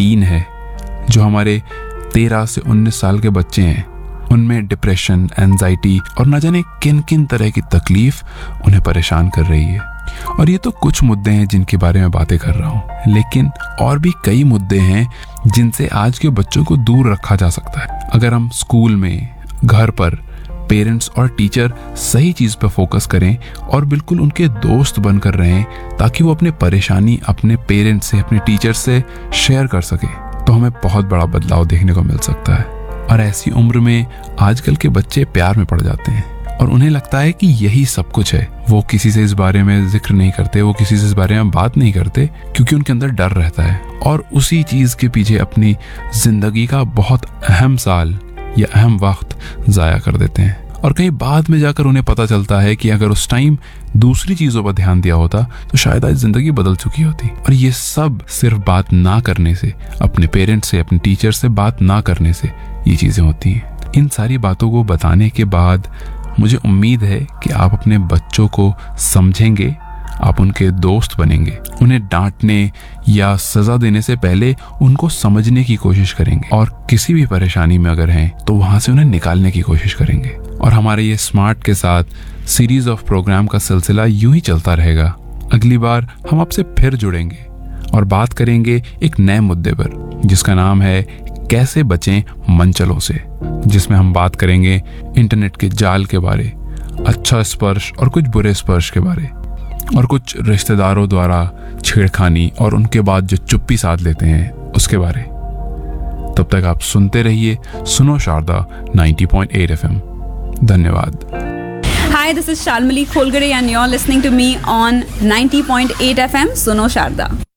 Tin है, जो हमारे 13 से 19 साल के बच्चे हैं, उनमें डिप्रेशन, एंजाइटी और न जाने किन किन तरह की तकलीफ उन्हें परेशान कर रही है। और ये तो कुछ मुद्दे हैं जिनके बारे में बातें कर रहा हूँ, लेकिन और भी कई मुद्दे हैं जिनसे आज के बच्चों को दूर रखा जा सकता है अगर हम स्कूल में, घर पर पेरेंट्स और टीचर सही चीज पर फोकस करें और बिल्कुल उनके दोस्त बनकर रहें, ताकि वो अपने परेशानी अपने पेरेंट्स से, अपने टीचर से शेयर कर सके, तो हमें बहुत बड़ा बदलाव देखने को मिल सकता है। और ऐसी उम्र में आजकल के बच्चे प्यार में पड़ जाते हैं और उन्हें लगता है कि यही सब कुछ है। वो किसी से इस बारे में जिक्र नहीं करते, वो किसी से इस बारे में बात नहीं करते, क्योंकि उनके अंदर डर रहता है और उसी चीज के पीछे अपनी जिंदगी का बहुत अहम साल या अहम वक्त जाया कर देते हैं। और कहीं बाद में जाकर उन्हें पता चलता है कि अगर उस टाइम दूसरी चीजों पर ध्यान दिया होता तो शायद आज जिंदगी बदल चुकी होती। और ये सब सिर्फ बात ना करने से, अपने पेरेंट्स से, अपने टीचर से बात ना करने से ये चीजें होती हैं। इन सारी बातों को बताने के बाद मुझे उम्मीद है कि आप अपने बच्चों को समझेंगे, आप उनके दोस्त बनेंगे, उन्हें डांटने या सजा देने से पहले उनको समझने की कोशिश करेंगे और किसी भी परेशानी में अगर हैं तो वहां से उन्हें निकालने की कोशिश करेंगे। और हमारे ये स्मार्ट के साथ सीरीज ऑफ प्रोग्राम का सिलसिला यूं ही चलता रहेगा। अगली बार हम आपसे फिर जुड़ेंगे और बात करेंगे एक नए मुद्दे पर, जिसका नाम है कैसे बचें मनचलों से, जिसमें हम बात करेंगे इंटरनेट के जाल के बारे, अच्छा स्पर्श और कुछ बुरे स्पर्श के बारे, और कुछ रिश्तेदारों द्वारा छेड़खानी और उनके बाद जो चुप्पी साध लेते हैं उसके बारे। तब तक आप सुनते रहिए सुनो शारदा 90.8 FM। धन्यवाद। Hi, this is Shalmali Kholgare and you're listening to me on 90.8 FM Suno Sharda.